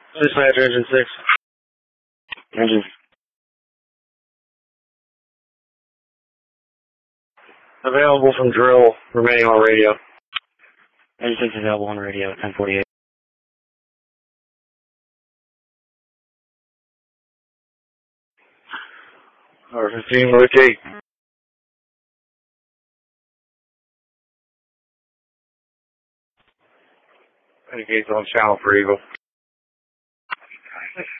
Dispatch engine 6. Engine. Available from drill, remaining on radio. Engine 6 available on radio at 1048. R15 locate. Indicates on channel for Eagle.